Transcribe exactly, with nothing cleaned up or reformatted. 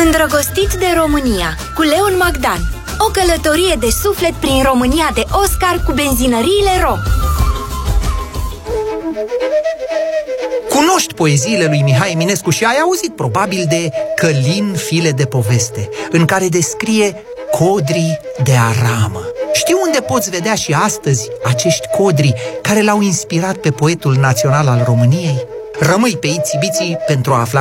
Îndrăgostit de România, cu Leon Magdan. O călătorie de suflet prin România de Oscar cu benzinăriile Ro. Cunoști poeziile lui Mihai Eminescu și ai auzit probabil de Călin, file de poveste, în care descrie codrii de aramă. Știi unde poți vedea și astăzi acești codri care l-au inspirat pe poetul național al României? Rămâi pe Itsy Bitsy pentru a afla